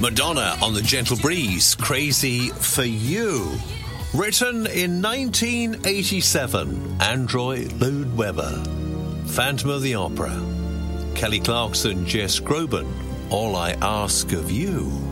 Madonna on the Gentle Breeze, Crazy for You. Written in 1987, Andrew Lloyd Webber. Phantom of the Opera. Kelly Clarkson, Jess Groban, All I Ask of You.